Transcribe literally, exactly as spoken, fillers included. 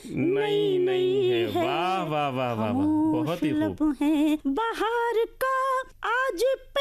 नहीं नहीं है। वाह वाह वाह वाह वाह, बहुत ही खूब। है बाहर का आज